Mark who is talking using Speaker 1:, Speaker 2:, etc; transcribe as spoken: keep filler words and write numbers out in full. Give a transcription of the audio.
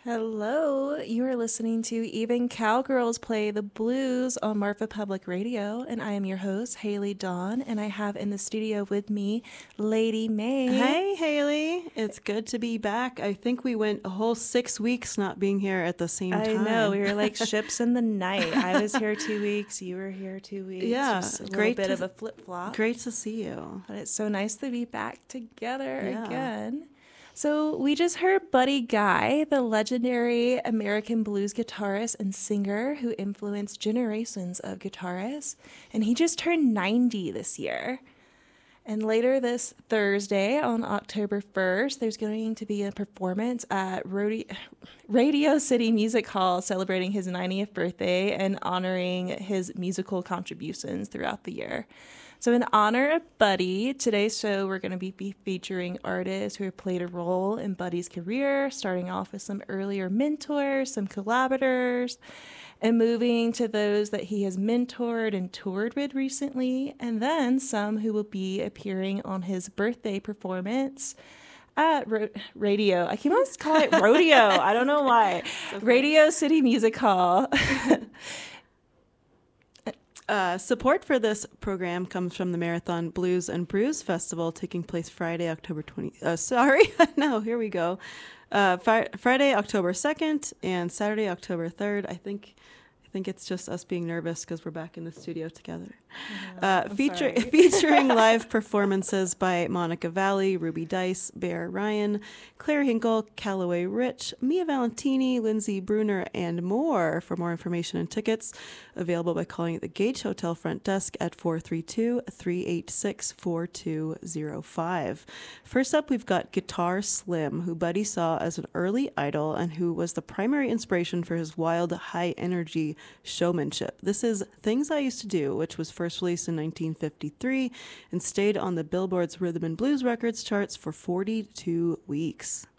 Speaker 1: Hello, you are listening to Even Cowgirls Play the Blues on Marfa Public Radio, and I am your host, Haley Dawn, and I have in the studio with me Lady May.
Speaker 2: Hey, Haley. It's good to be back. I think we went a whole six weeks not being here at the same
Speaker 1: I
Speaker 2: time.
Speaker 1: I know, we were like ships in the night. I was here two weeks, you were here two weeks.
Speaker 2: Yeah,
Speaker 1: Just a
Speaker 2: great
Speaker 1: little bit
Speaker 2: to,
Speaker 1: of a flip-flop.
Speaker 2: Great to see you.
Speaker 1: But it's so nice to be back together
Speaker 2: Yeah.
Speaker 1: again. So we just heard Buddy Guy, the legendary American blues guitarist and singer who influenced generations of guitarists, and he just turned ninety this year. And later this Thursday, on October first, there's going to be a performance at Rodi- Radio City Music Hall celebrating his ninetieth birthday and honoring his musical contributions throughout the year. So in honor of Buddy, today's show, we're going to be, be featuring artists who have played a role in Buddy's career, starting off with some earlier mentors, some collaborators, and moving to those that he has mentored and toured with recently, and then some who will be appearing on his birthday performance at Ro- Radio. I keep on calling it Rodeo. I don't know why. So Radio City Music Hall.
Speaker 2: Uh, support for this program comes from the Marathon Blues and Brews Festival taking place Friday, October twentieth. Uh, sorry, no, here we go. Uh, fi- Friday, October second, and Saturday, October third. I think, I think it's just us being nervous because we're back in the studio together. Uh, feature- featuring live performances by Monica Valley, Ruby Dice, Bear Ryan, Claire Hinkle, Callaway Rich, Mia Valentini, Lindsay Bruner, and more. For more information and tickets, available by calling the Gage Hotel front desk at four three two, three eight six, four two zero five. First up, we've got Guitar Slim, who Buddy saw as an early idol and who was the primary inspiration for his wild, high-energy showmanship. This is Things I Used to Do, which was first released in nineteen fifty-three and stayed on the Billboard's Rhythm and Blues Records charts for forty-two weeks.